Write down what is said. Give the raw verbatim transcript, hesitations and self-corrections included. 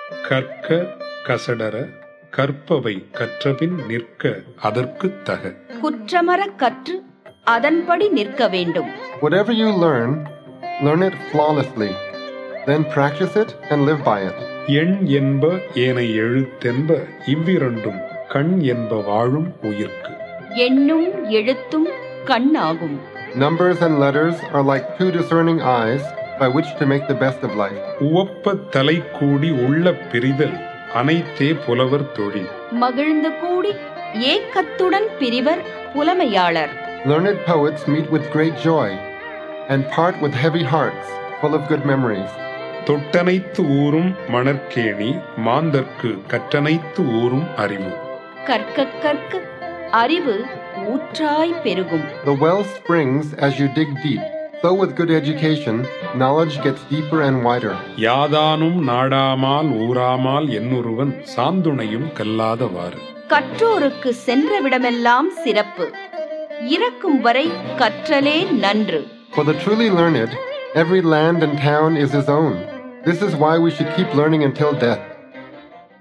கற்க கசடர கற்பவை கற்றபின் நிற்க அதற்குத் தக. குற்றமற கற்று அதன்படி நிற்க வேண்டும். Whatever you learn, learn it flawlessly. Then practice it and live by it. எண் என்ப ஏனை எழுத்தென்ப இவ்விரண்டும் கண் என்ப வாழும் உயிர்க்கு. எண்ணும் எழுத்தும் கண்ணாகும். Numbers and letters are like two discerning eyes by which to make the best of life. உவப்ப தலை கூடி உள்ள பிரிதல் அனைத்தே புலவர் தொழில். மகிழ்ந்து கூடி ஏக்கத்துடன் பிரிவர் புலமையாளர். Learned poets meet with great joy and part with heavy hearts full of good memories. தொட்டனைத்து ஊரும் மணற்கேணி மாந்தர்க்கு கற்றனைத்து ஊரும் அறிவு. கற்க கற்க அறிவு ஊற்றாய் பெருகும். The well springs as you dig deep. So with good education, knowledge gets deeper and wider. யாதானும் நாடாமால் ஊராமால் என்னொருவன் சாந்துணையும் கல்லாதவாறு. கற்றோருக்கு சென்ற விடமெல்லாம் சிறப்பு. இறக்கும் வரை கற்றலே நன்று. For the truly learned, every land and town is his own. This is why we should keep learning until death.